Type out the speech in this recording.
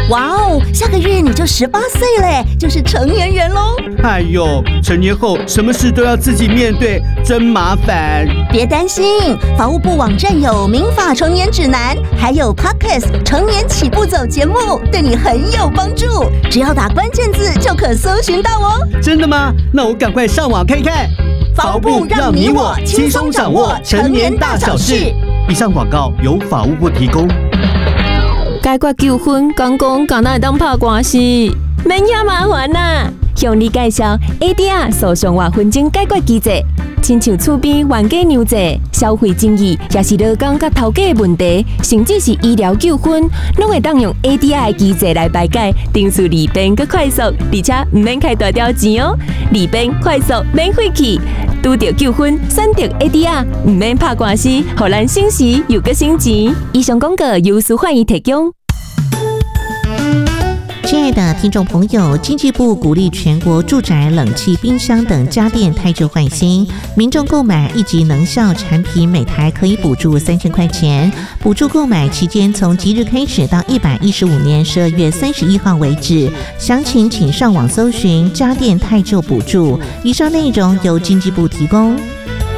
哇哦，下个月你就18岁嘞，就是成年人喽。 哎呦，成年后什么事都要自己面对，真麻烦。 别担心，法务部网站有民法成年指南，还有 Podcast 成年起步走节目，对你很有帮助。只要打关键字就可搜寻到哦。 真的吗？那我赶快上网看看。 法务部让你我轻松掌握成年大小事。 以上广告由法务部提供。 解决纠纷，讲敢若会当拍官司，免遐麻烦啦。向你介绍 ADR 诉讼或纷争解决机制，亲像厝边冤家娘债、消费争议，也是劳工甲头家的问题，甚至是医疗纠纷，拢会当用 ADR 的机制来排解，程序利便佮快速，而且唔免开大条钱哦，利便快速免费气。拄到纠纷，选择 ADR， 唔免拍官司，互咱省时又佮省钱。以上广告由苏焕仪提供。 亲爱的听众朋友，经济部鼓励全国住宅冷气、冰箱等家电汰旧换新，民众购买1级能效产品，每台可以补助3000块钱。补助购买期间从即日开始到115年12月31号为止。详情请上网搜寻家电汰旧补助。以上内容由经济部提供。